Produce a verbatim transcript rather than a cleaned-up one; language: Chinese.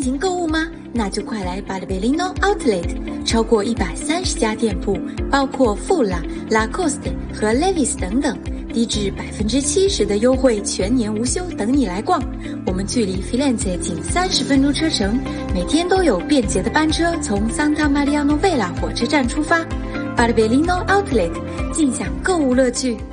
情购物吗？那就快来 Bartolino Outlet， 超过一百三十家店铺，包括富拉、Lacoste 和 Levi's 等等，低至百分之七十的优惠，全年无休，等你来逛。我们距离 Firenze 仅三十分钟车程，每天都有便捷的班车从 Santa Maria Novella 火车站出发。Bartolino Outlet， 尽享购物乐趣。